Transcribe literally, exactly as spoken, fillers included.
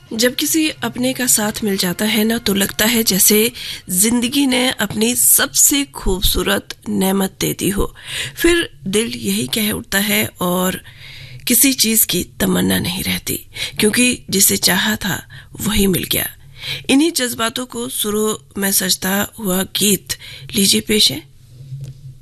जब किसी अपने का साथ मिल जाता है ना, तो लगता है जैसे जिंदगी ने अपनी सबसे खूबसूरत नेमत दे दी हो। फिर दिल यही कह उठता है और किसी चीज की तमन्ना नहीं रहती, क्योंकि जिसे चाहा था वही मिल गया। इन्हीं जज्बातों को सुरों में सजता हुआ गीत लीजिए पेश है